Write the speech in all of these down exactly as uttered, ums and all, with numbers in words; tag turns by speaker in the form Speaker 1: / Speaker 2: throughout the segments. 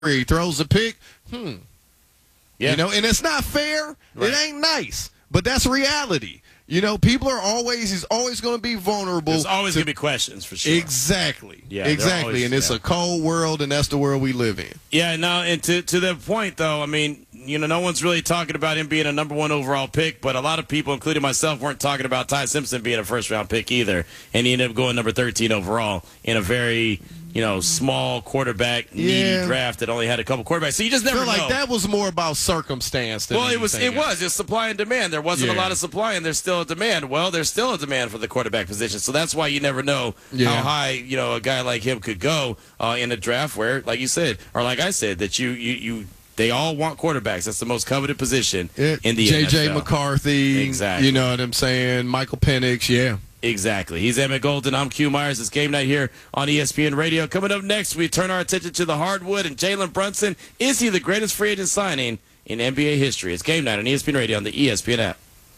Speaker 1: He throws a pick. Hmm.
Speaker 2: Yeah.
Speaker 1: You know, and it's not fair.
Speaker 2: Right.
Speaker 1: It ain't nice, but that's reality. You know, people are always, he's always going to be vulnerable.
Speaker 2: There's always
Speaker 1: to,
Speaker 2: going to be questions for sure.
Speaker 1: Exactly.
Speaker 2: Yeah,
Speaker 1: exactly.
Speaker 2: always,
Speaker 1: and it's
Speaker 2: yeah.
Speaker 1: a cold world, and that's the world we live in.
Speaker 2: Yeah, now, and to, to that point, though, I mean, you know, no one's really talking about him being a number one overall pick, but a lot of people, including myself, weren't talking about Ty Simpson being a first-round pick either, and he ended up going number thirteen overall in a very, you know, small quarterback needy
Speaker 1: Yeah.
Speaker 2: draft that only had a couple quarterbacks. So you just
Speaker 1: I
Speaker 2: never
Speaker 1: feel like
Speaker 2: know.
Speaker 1: that was more about circumstance than
Speaker 2: Well, it was. It
Speaker 1: anything else.
Speaker 2: was. It's supply and demand. There wasn't
Speaker 1: Yeah.
Speaker 2: a lot of supply, and there's still a demand. Well, there's still a demand for the quarterback position, so that's why you never know
Speaker 1: Yeah.
Speaker 2: how high, you know, a guy like him could go uh, in a draft where, like you said, or like I said, that you you you they all want quarterbacks. That's the most coveted position
Speaker 1: It,
Speaker 2: in the
Speaker 1: J
Speaker 2: N F
Speaker 1: J
Speaker 2: L.
Speaker 1: McCarthy.
Speaker 2: Exactly.
Speaker 1: You know what I'm saying? Michael Penix. Yeah.
Speaker 2: Exactly. He's Emmett Golden. I'm Q Myers. It's Game Night here on E S P N Radio. Coming up next, we turn our attention to the hardwood and Jalen Brunson. Is he the greatest free agent signing in N B A history? It's Game Night on E S P N Radio on the E S P N app.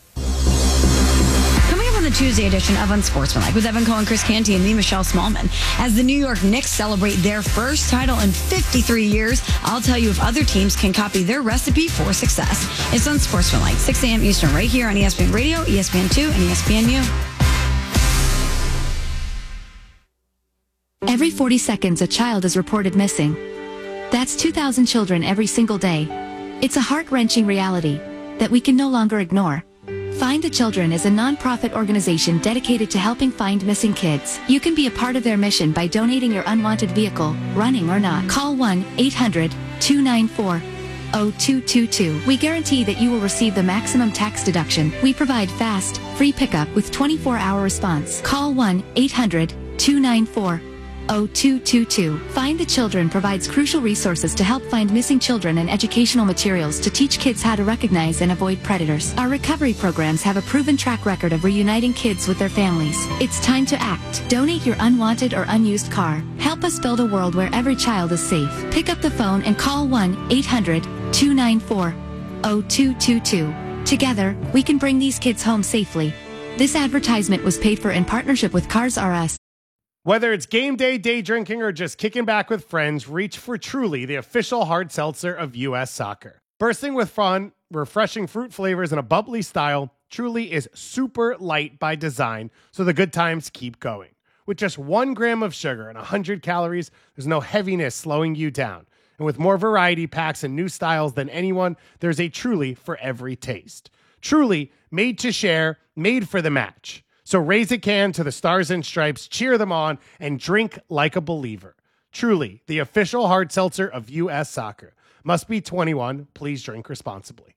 Speaker 3: Coming up on the Tuesday edition of Unsportsmanlike with Evan Cohen, Chris Canty, and me, Michelle Smallman. As the New York Knicks celebrate their first title in fifty-three years, I'll tell you if other teams can copy their recipe for success. It's Unsportsmanlike, six a.m. Eastern, right here on E S P N Radio, E S P N two, and E S P N U.
Speaker 4: Every forty seconds, a child is reported missing. That's two thousand children every single day. It's a heart-wrenching reality that we can no longer ignore. Find the Children is a non-profit organization dedicated to helping find missing kids. You can be a part of their mission by donating your unwanted vehicle, running or not. Call one eight hundred two nine four zero two two two. We guarantee that you will receive the maximum tax deduction. We provide fast, free pickup with twenty-four hour response. Call one eight hundred two nine four zero two two two. Find the Children provides crucial resources to help find missing children and educational materials to teach kids how to recognize and avoid predators. Our recovery programs have a proven track record of reuniting kids with their families. It's time to act. Donate your unwanted or unused car. Help us build a world where every child is safe. Pick up the phone and call one eight hundred two nine four zero two two two. Together, we can bring these kids home safely. This advertisement was paid for in partnership with Cars R Us.
Speaker 5: Whether it's game day, day drinking, or just kicking back with friends, reach for Truly, the official hard seltzer of U S Soccer. Bursting with fun, refreshing fruit flavors, and a bubbly style, Truly is super light by design, so the good times keep going. With just one gram of sugar and one hundred calories, there's no heaviness slowing you down. And with more variety packs and new styles than anyone, there's a Truly for every taste. Truly, made to share, made for the match. So raise a can to the Stars and Stripes, cheer them on, and drink like a believer. Truly, the official hard seltzer of U S Soccer. Must be twenty-one. Please drink responsibly.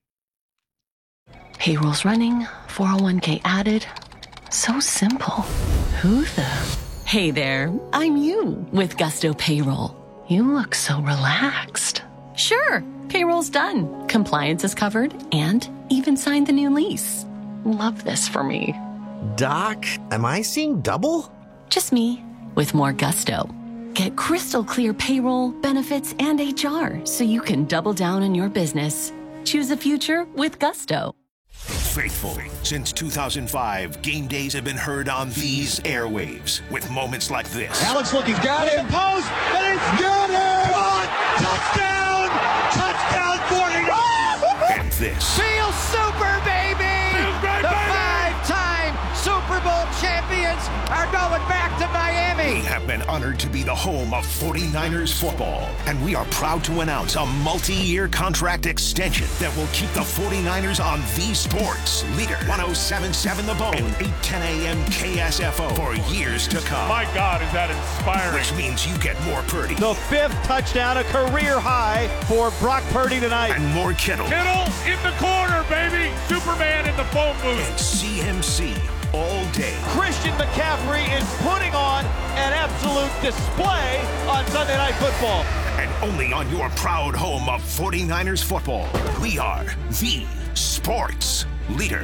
Speaker 6: Payroll's running, four oh one k added. So simple. Who the? Hey there, I'm you with Gusto Payroll. You look so relaxed. Sure, payroll's done. Compliance is covered and even signed the new lease. Love this for me.
Speaker 7: Doc, am I seeing double?
Speaker 6: Just me, with more gusto. Get crystal clear payroll, benefits, and H R so you can double down on your business. Choose a future with gusto.
Speaker 8: Faithful. Since two thousand five, game days have been heard on these airwaves with moments like this.
Speaker 9: Alex looking, got it, post, and it's got it! Touchdown! Touchdown, forty-nine!
Speaker 8: And this.
Speaker 9: Feel super, baby! Feels great, the baby! Five-time Super Bowl champions are going back to Miami!
Speaker 8: We have been honored to be the home of forty-niners football, and we are proud to announce a multi-year contract extension that will keep the forty-niners on the sports leader. ten seventy-seven The Bone and eight ten a.m. K S F O for years to come.
Speaker 10: My God, is that inspiring.
Speaker 8: Which means you get more Purdy.
Speaker 9: The fifth touchdown, a career high for Brock Purdy tonight.
Speaker 8: And more Kittle.
Speaker 10: Kittle in the corner, baby. Superman in the phone booth.
Speaker 8: And C M C all day.
Speaker 9: Christian McCaffrey is putting on an absolute display on Sunday Night Football.
Speaker 8: And only on your proud home of forty-niners football, we are the sports leader.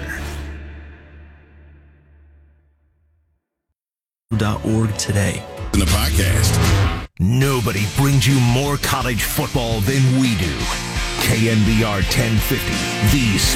Speaker 11: .org today.
Speaker 12: In the podcast.
Speaker 8: Nobody brings you more college football than we do. K N B R ten fifty, the